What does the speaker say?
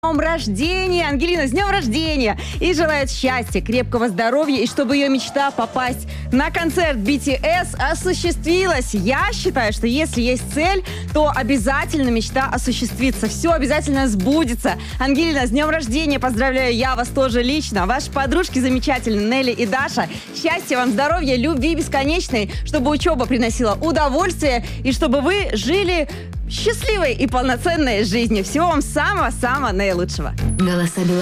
Днем рождения, Ангелина, с днем рождения! И желает счастья, крепкого здоровья, и чтобы ее мечта попасть на концерт BTS осуществилась. Я считаю, что если есть цель, то обязательно мечта осуществится. Все обязательно сбудется. Ангелина, с днем рождения! Поздравляю я вас тоже лично. Ваши подружки замечательные, Нелли и Даша. Счастья вам, здоровья, любви бесконечной, чтобы учеба приносила удовольствие, и чтобы вы жили счастливой и полноценной жизнью. Всего вам самого-самого наилучшего. Голоса